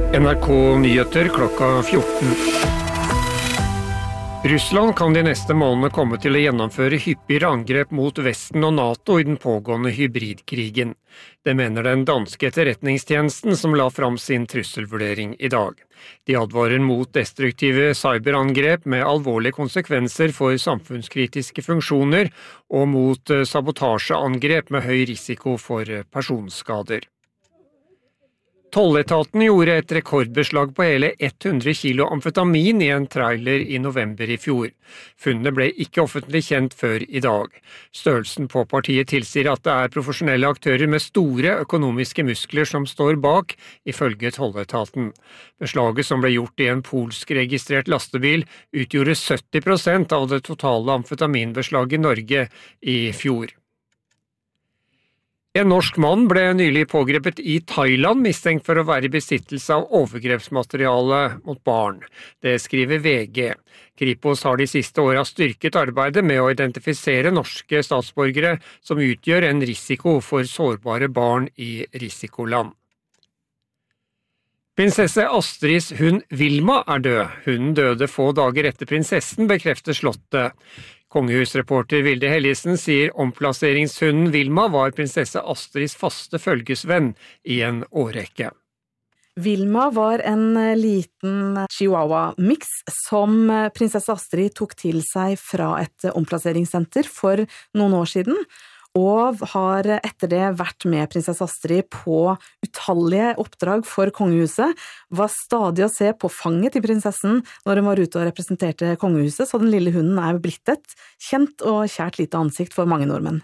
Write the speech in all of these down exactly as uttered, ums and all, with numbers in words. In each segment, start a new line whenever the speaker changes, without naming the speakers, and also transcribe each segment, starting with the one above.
N R K Nyheter klokka fjorten. Russland kan de neste månedene komme til å gjennomføre hyppigere angrep mot Vesten og NATO i den pågående hybridkrigen. Det mener den danske etterretningstjenesten som la fram sin trusselvurdering i dag. De advarer mot destruktive cyberangrep med alvorlige konsekvenser for samfunnskritiske funksjoner og mot sabotasjeangrep med høy risiko for personskader. Tolletaten gjorde et rekordbeslag på hele hundre kilo amfetamin i en trailer i november i fjor. Funnet ble ikke offentlig kjent før i dag. Størrelsen på partiet tilsier at det er profesjonelle aktører med store økonomiske muskler som står bak, ifølge tolletaten. Beslaget som ble gjort i en polsk-registrert lastebil utgjorde sytti prosent av det totale amfetaminbeslaget i Norge i fjor. En norsk mann ble nylig pågrepet i Thailand mistenkt for å være i besittelse av overgrepsmateriale mot barn. Det skriver V G. Kripos har de siste årene styrket arbeidet med å identifisere norske statsborgere som utgjør en risiko for sårbare barn i risikoland. Prinsesse Astrids hund Vilma er død. Hunden døde få dager etter prinsessen, bekrefter slottet. Kongehusreporter Vilde Helgesen sier omplasseringshunden Vilma var prinsesse Astrids faste følgesvenn i en årrekke.
Vilma var en liten chihuahua-mix som prinsesse Astrid tok til seg fra et omplasseringssenter for noen år siden, og har etter det vært med prinsesse Astrid på utallige oppdrag for kongehuset, var stadig å se på fanget til prinsessen når hun var ute og representerte kongehuset, så den lille hunden er blitt et kjent og kjært lite ansikt for mange nordmenn.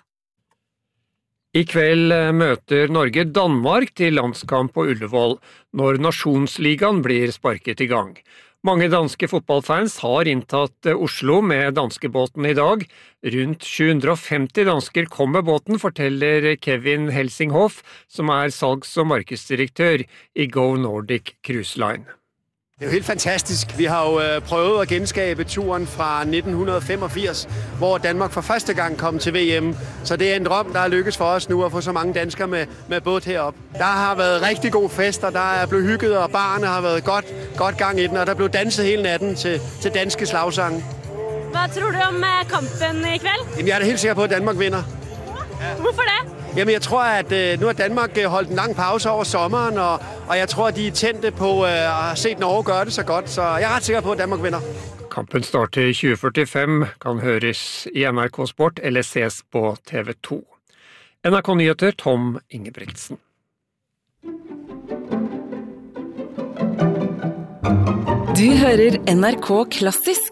I kveld møter Norge Danmark til landskamp på Ullevål, når Nasjonsligaen blir sparket i gang. Mange danske fotballfans har inntatt Oslo med danskebåten i dag. Rundt sju hundre og femti dansker kom med båten, forteller Kevin Helsinghoff, som er salgs- og markedsdirektør i Go Nordic Cruise Line.
Det er jo helt fantastisk. Vi har jo prøvet at genskabe turen fra nitten femogfirs, hvor Danmark for første gang kom til V M. Så det er en drøm, der er lykkes for os nu at få så mange danskere med, med båt herop. Der har været rigtig god fest, og der er blevet hygget, og barne har været godt, godt gang i den, og der blev danset hele natten til, til danske slagsange.
Hvad tror du om kampen i kveld?
Jamen, jeg er da helt sikker på, at Danmark vinder.
Hvorfor det?
Jamen, jeg tror, at øh, nu har Danmark holdt en lang pause over sommeren, og, og jeg tror, at de er tændte på øh, at have set Norge gøre det så godt, så jeg er ret sikker på, at Danmark vinder.
Kampen starter tjue førtifem, kan høres i N R K Sport eller ses på T V to. N R K Nyheter, Tom Ingebrigtsen.
Du hører N R K Klassisk